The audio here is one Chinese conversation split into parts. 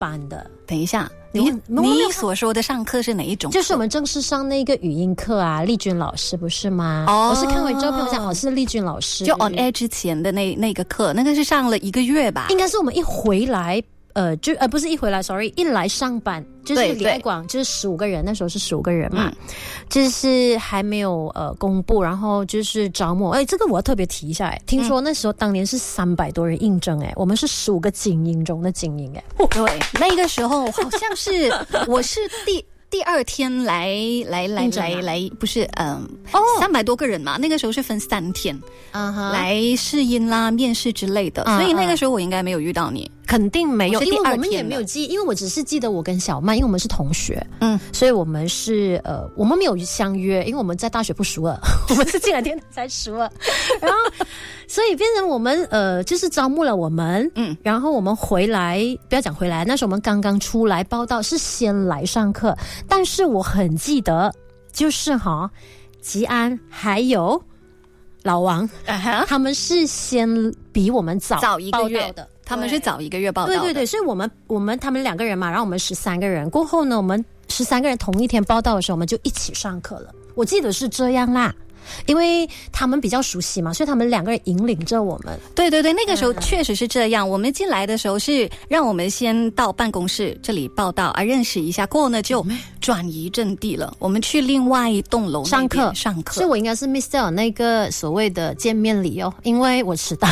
班的。 等一下，你所说的上课是哪一种课？ 就是我们正式上那个语音课啊，丽君老师不是吗？我是看回照片，我想是丽君老师。 就 on air 之前的那个课，那个是上了1个月吧？ 应该是我们一回来。不是一回来 sorry 一来上班就是李爱广就是15个人，那时候是15个人嘛，就是还没有公布，然后就是招募。这个我要特别提一下听说那时候当年是300多人应征我们是15个精英中的精英对，那个时候好像是我是第二天来，不是300多个人嘛，那个时候是分3天来试音啦、面试之类的，所以那个时候我应该没有遇到你。 肯定没有，因为我们也没有记，因为我只是记得我跟小曼，因为我们是同学，所以我们是我们没有相约，因为我们在大学不熟了，我们是进了电台才熟了，然后所以变成我们就是招募了我们，然后我们回来，不要讲回来，那时候我们刚刚出来报道，是先来上课，但是我很记得，就是吉安还有老王，他们是先比我们早 1个月的。他们是早1个月报道的。 对，所以我们他们2个人嘛，然后我们13个人，过后呢，我们13个人同一天报道的时候，我们就一起上课了。我记得是这样啦，因为他们比较熟悉嘛，所以他们2个人引领着我们。 对，那个时候确实是这样。我们进来的时候是让我们先到办公室这里报道认识一下，过后呢就转移阵地了，我们去另外一栋楼上课。 所以我应该是 miss 掉那个所谓的见面礼因为我迟到。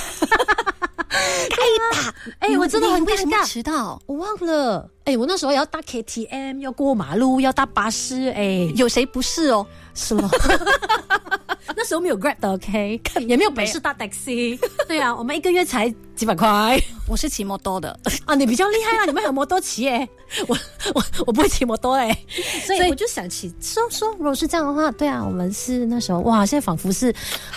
我真的很尴尬， 迟到我忘了。我那时候要搭 KTM， 要过马路，要搭巴士。 有谁不是是咯。那时候没有 Grab 的 OK， 也没有本事搭 taxi。对啊，我们1个月才几百块。 我是骑摩托的你比较厉害啊，你们还有摩托骑我不会骑摩托所以我就想起说如果是这样的话，对啊，我们是那时候哇，现在仿佛是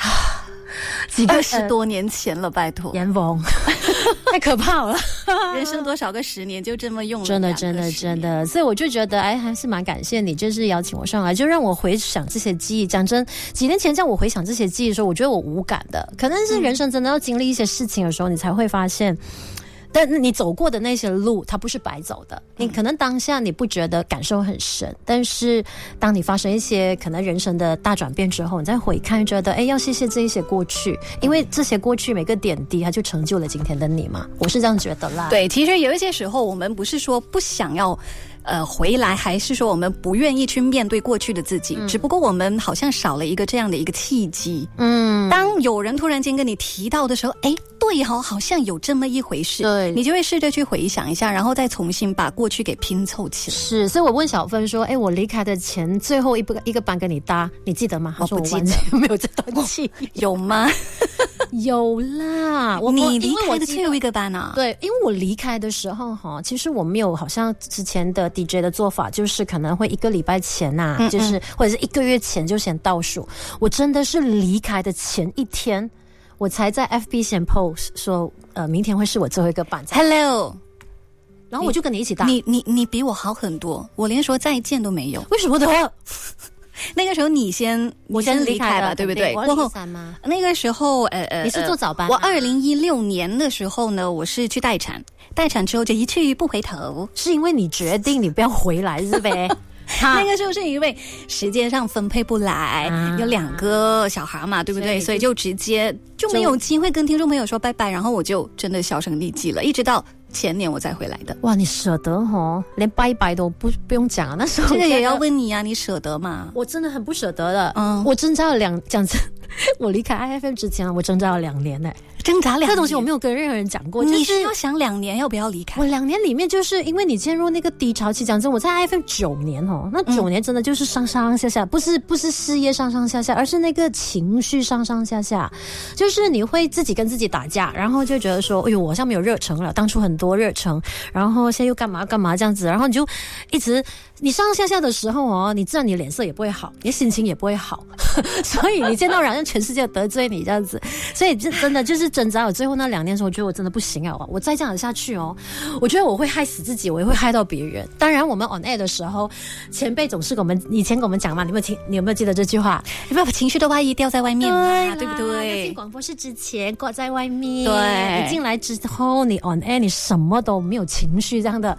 20多年前了，拜托， 严峰。太可怕了。 人生多少个10年就这么用了， 真的，所以我就觉得还是蛮感谢你，就是邀请我上来，就让我回想这些记忆。讲真，几年前叫我回想这些记忆的时候，我觉得我无感的，可能是人生真的要经历一些事情的时候，你才会发现。但你走过的那些路它不是白走的，你可能当下你不觉得感受很深，但是当你发生一些可能人生的大转变之后，你再回看觉得要谢谢这一些过去，因为这些过去每个点滴它就成就了今天的你嘛，我是这样觉得啦。 对，其实有一些时候我们不是说不想要回来，还是说我们不愿意去面对过去的自己，只不过我们好像少了一个这样的一个契机。当有人突然间跟你提到的时候，对好像有这么一回事，对，你就会试着去回想一下，然后再重新把过去给拼凑起来。 是，所以我问小芬说我离开的前最后一个班跟你搭，你记得吗？ 我不记得， 没有这段记忆。 有吗？ 有啦， 你离开的最后一个班啊？ 对，因为我离开的时候其实我没有好像之前的 DJ 的做法，就是可能会1个礼拜前就是或者是1个月前就先倒数。我真的是离开的前一天，我才在 FB 先 post 说明天会是我最后一个班。 Hello， 然后我就跟你一起搭。 你比我好很多，我连说再见都没有。 为什么的？ 那个时候我先离开吧，对不对？ 过后那个时候你是做早班。 我2016年的时候呢，我是去待产之后就一去不回头， 是因为你决定你不要回来是呗？ 那个时候是因为时间上分配不来，有2个小孩嘛，对不对？所以就直接就没有机会跟听众朋友说拜拜，然后我就真的销声匿迹了，一直到前年我才回来的。 哇，你舍得连拜拜都不用讲啊！那时候这个也要问你啊，你舍得吗？ 我真的很不舍得的。我挣扎了讲真，我离开 IFM 之前我挣扎了2年挣扎2年， 这东西我没有跟任何人讲过。 你是要想2年要不要离开？ 我2年里面就是因为你陷入那个低潮期，讲真，我在 IFM 9年那9年真的就是上上下下，不是事业上上下下，而是那个情绪上上下下，就是你会自己跟自己打架，然后就觉得说，我好像没有热忱了，当初很多热忱，然后现在又干嘛这样子，然后你就一直你上上下下的时候你自然你脸色也不会好，你心情也不会好，所以你见到人像全世界得罪你这样子。所以真的就是挣扎。我最后那2年的时候，我觉得我真的不行啊！我再这样下去哦，我觉得我会害死自己，我也会害到别人。当然，我们 on air 的时候，前辈总是以前跟我们讲嘛，你有没有记得这句话？ 你不要把情绪的外衣吊在外面嘛，对不对？ 进广播室之前挂在外面， 对， 你进来之后，你 on air 你什么都没有情绪这样的。